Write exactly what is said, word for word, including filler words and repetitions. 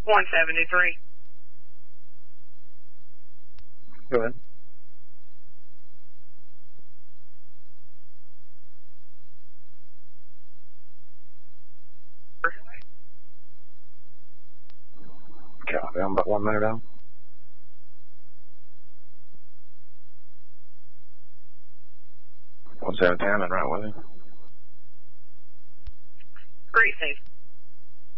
one seventy-three. Go ahead. Copy. I'm about one minute out. one seventeen, I'm right with you. Great, thanks.